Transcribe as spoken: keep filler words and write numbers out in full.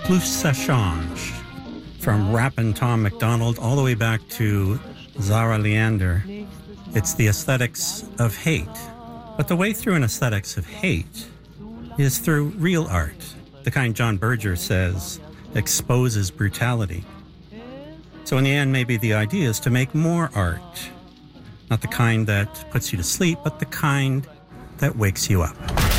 plus ça change. From Rappin' Tom MacDonald all the way back to Zara Leander, it's the aesthetics of hate. But the way through an aesthetics of hate is through real art, the kind John Berger says exposes brutality. So in the end, maybe the idea is to make more art. Not the kind that puts you to sleep, but the kind that wakes you up.